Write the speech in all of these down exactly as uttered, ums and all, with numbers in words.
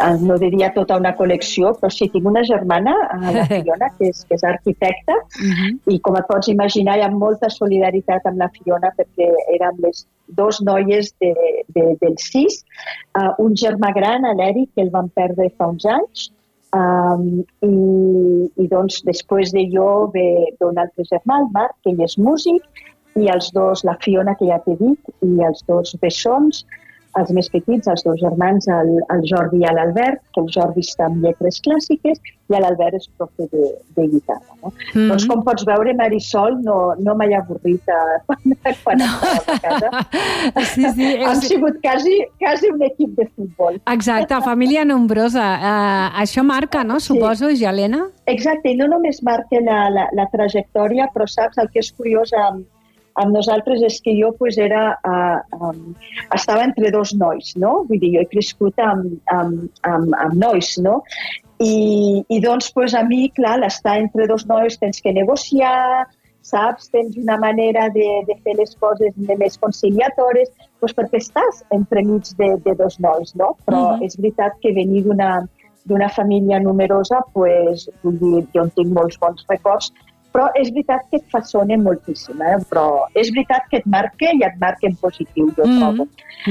no diria tota una col·lecció, però sí, tinc una germana, la Fiona, que és, que és arquitecta, uh-huh. i com et pots imaginar hi ha molta solidaritat amb la Fiona perquè érem les dos noies de, de, del sis, uh, un germà gran, l'Eric, que el van perdre fa uns anys, um, i, i doncs després de jo ve, ve un altre germà, el Marc, que ell és músic, i els dos, la Fiona, que ja t'he dit, i els dos bessons, els més petits, els dos germans, el, el Jordi i l'Albert, que el Jordi està en lletres clàssiques i l'Albert és profe de, de guitarra. No? Mm-hmm. Doncs com pots veure, Marisol, no, no m'he avorrit uh, quan, quan no. estava a casa. Sí, sí, és... Hem sigut quasi, quasi un equip de futbol. Exacte, família nombrosa. Uh, això marca, no? Suposo, sí. Helena? Exacte, i no només marca la, la, la trajectòria, però saps el que és curiós amb amb nosaltres és que jo pues, era, uh, um, estava entre dos nois, no? Vull dir, jo he crescut amb, amb, amb, amb nois, no? I, i doncs pues, a mi, clar, l'estar entre dos nois tens que negociar, saps? Tens una manera de, de fer les coses més conciliatores, pues, perquè estàs entremig de, de dos nois, no? Però uh-huh. és veritat que venir d'una, d'una família numerosa, pues, vull dir, jo en tinc molts bons records, però és veritat que et façona moltíssim, eh? Però és veritat que et marca i et marca en positiu, jo mm-hmm. trobo.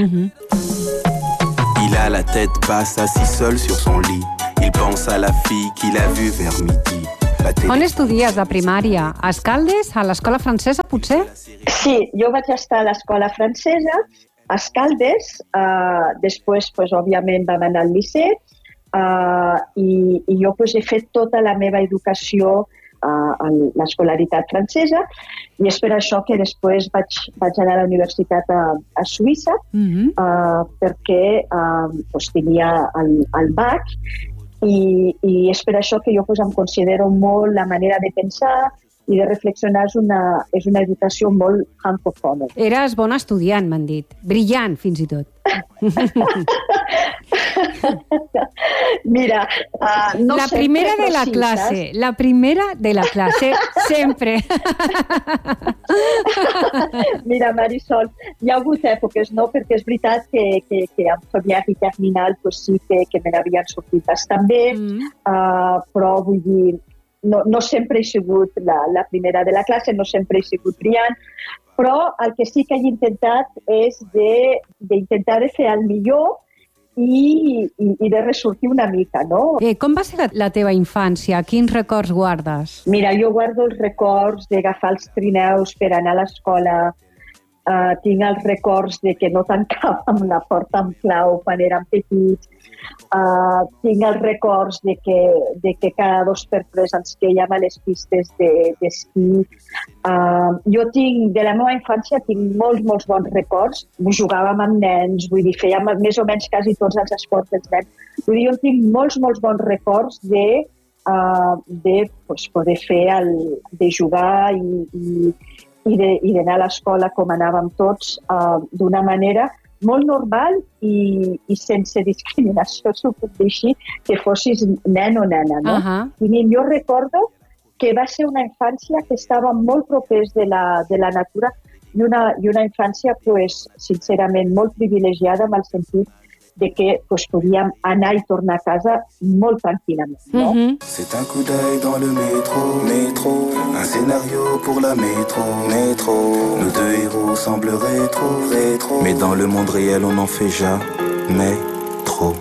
Mm-hmm. Il a la tête basse, assis seul sur son lit. Il pense à la fille qu'il a vue vers midi. Télé... On estudies de primària? A Escaldes? A l'escola francesa, potser? Sí, jo vaig estar a l'escola francesa, a Escaldes, uh, després, pues, òbviament, vam anar al liceu, uh, i, i jo pues, he fet tota la meva educació a l'escolaritat francesa i és per això que després vaig, vaig anar a la universitat a, a Suïssa mm-hmm. uh, perquè uh, pues, tenia el, el bac i, i és per això que jo pues, em considero molt la manera de pensar i de reflexionar és una, és una educació molt francòfona. Eres bon estudiant, m'han dit. Brillant, fins i tot. Mira, uh, no la sempre, primera de la sí, classe, saps? la primera de la classe, sempre. Mira, Marisol, hi ha hagut èpoques, no? Perquè és veritat que, que, que en familiar i terminal pues sí que, que me n'havien sortit bastant bé, mm. uh, però vull dir, no, no sempre he sigut la, la primera de la classe, no sempre he sigut brillant, però el que sí que he intentat és de, d'intentar de fer el millor i, i, i de ressortir una mica, no? Eh, com va ser la, la teva infància? Quins records guardes? Mira, jo guardo els records d'agafar els trineus per anar a l'escola, uh, tinc els records de que no tancàvem la porta amb clau quan érem petits, uh, tinc els records de que, de que cada dos per tres ens quèiem a les pistes de, d'esquí. Uh, jo tinc, de la meva infància, tinc molts, molts bons records. Jugàvem amb nens, vull dir, fèiem més o menys quasi tots els esports dels nens. Vull dir, jo tinc molts, molts bons records de, uh, de pues, poder fer, el, de jugar i, i, i, de, i d'anar a l'escola com anàvem tots, uh, d'una manera molt normal i, i sense discriminació, s'ho puc dir així, que fossis nen o nena, no? Uh-huh. I jo recordo que va ser una infància que estava molt propers de la, de la natura i una, i una infància, pues, sincerament, molt privilegiada en el sentit de que pues, podíem anar i tornar a casa molt tranquil·lament. No? Mm-hmm. C'est un coup d'œil dans le métro, métro, un scénario pour la métro, métro. Nos deux héros semblent rétro, rétro, mais dans le monde réel on n'en fait jamais trop.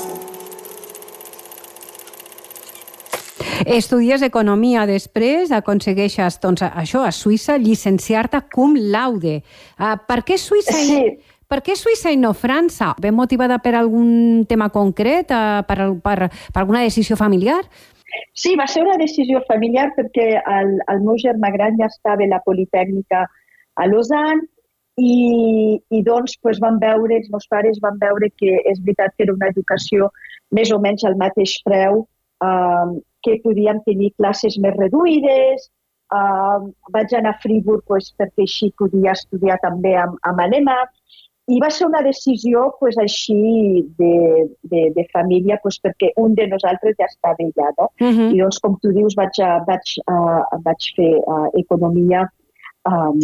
Estudies economia després, aconsegueixes doncs, això a Suïssa, llicenciar-te cum laude. Uh, per què Suïssa? Sí. Per què Suïssa i no França? Ben motivada per algun tema concret, per, per, per alguna decisió familiar? Sí, va ser una decisió familiar perquè el, el meu germà gran ja estava a la Politècnica a Lausanne i, i doncs pues, van veure, els meus pares van veure que és veritat que era una educació més o menys al mateix preu, eh, que podíem tenir classes més reduïdes. Uh, vaig anar a Fribourg pues, perquè així podia estudiar també amb, amb alemà. I va ser una decisió pues, així de, de, de família pues, perquè un de nosaltres ja estava allà. No? Uh-huh. I doncs, com tu dius, vaig, vaig, uh, vaig fer uh, economia um,